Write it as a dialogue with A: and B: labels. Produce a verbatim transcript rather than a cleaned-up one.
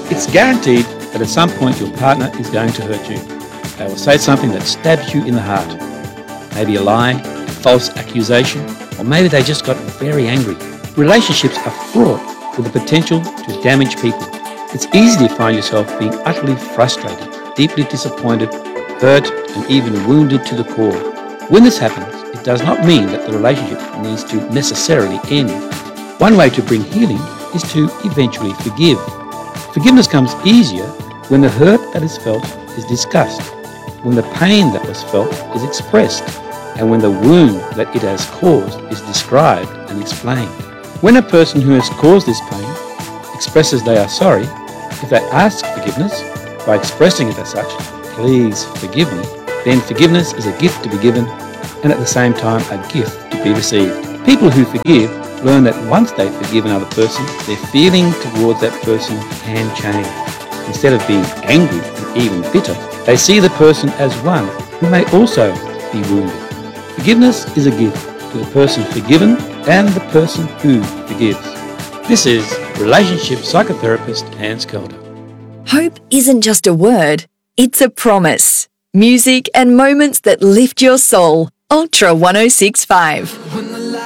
A: It's guaranteed that at some point your partner is going to hurt you. They will say something that stabs you in the heart. Maybe a lie, a false accusation, or maybe they just got very angry. Relationships are fraught with the potential to damage people. It's easy to find yourself being utterly frustrated, deeply disappointed, hurt, and even wounded to the core. When this happens, it does not mean that the relationship needs to necessarily end. One way to bring healing is to eventually forgive. Forgiveness comes easier when the hurt that is felt is discussed, when the pain that was felt is expressed, and when the wound that it has caused is described and explained. When a person who has caused this pain expresses they are sorry, if they ask forgiveness by expressing it as such, please forgive me, then forgiveness is a gift to be given and at the same time a gift to be received. People who forgive learn that once they've forgiven another person, their feeling towards that person can change. Instead of being angry and even bitter, they see the person as one who may also be wounded. Forgiveness is a gift to the person forgiven and the person who forgives. This is relationship psychotherapist Hans Kelder.
B: Hope isn't just a word, it's a promise. Music and moments that lift your soul. Ultra one oh six point five.